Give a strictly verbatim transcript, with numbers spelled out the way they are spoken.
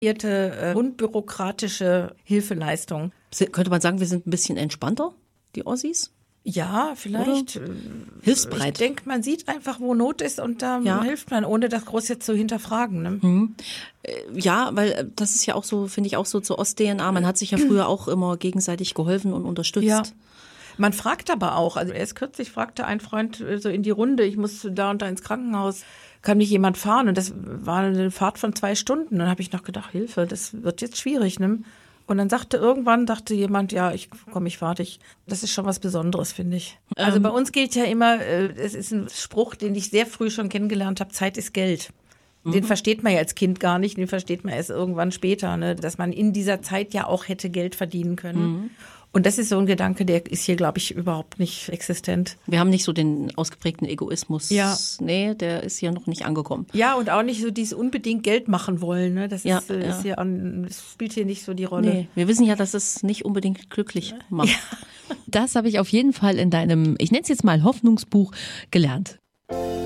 äh, unbürokratische Hilfeleistung. Könnte man sagen, wir sind ein bisschen entspannter, die Ossis? Ja, vielleicht. Oder? Hilfsbereit. Ich denke, man sieht einfach, wo Not ist und da ja. hilft man, ohne das groß jetzt zu hinterfragen. Ne? Mhm. Ja, weil das ist ja auch so, finde ich auch so zur Ost-D N A. Man hat sich ja früher auch immer gegenseitig geholfen und unterstützt. Ja. Man fragt aber auch, also erst kürzlich fragte ein Freund so in die Runde, ich muss da und da ins Krankenhaus, kann mich jemand fahren? Und das war eine Fahrt von zwei Stunden. Dann habe ich noch gedacht, Hilfe, das wird jetzt schwierig, ne? Und dann sagte irgendwann, dachte jemand, ja, ich komm, ich fahr dich. Das ist schon was Besonderes, finde ich. Also ähm. bei uns gilt ja immer, es ist ein Spruch, den ich sehr früh schon kennengelernt habe, Zeit ist Geld. Den mhm. versteht man ja als Kind gar nicht, den versteht man erst irgendwann später, ne? Dass man in dieser Zeit ja auch hätte Geld verdienen können. Mhm. Und das ist so ein Gedanke, der ist hier, glaube ich, überhaupt nicht existent. Wir haben nicht so den ausgeprägten Egoismus. Ja. Nee, der ist hier noch nicht angekommen. Ja, und auch nicht so dieses unbedingt Geld machen wollen. Ne? Das, ja, ist, äh, ja. ist hier an, das spielt hier nicht so die Rolle. Nee, wir wissen ja, dass es nicht unbedingt glücklich macht. Ja. Das habe ich auf jeden Fall in deinem, ich nenne es jetzt mal Hoffnungsbuch, gelernt.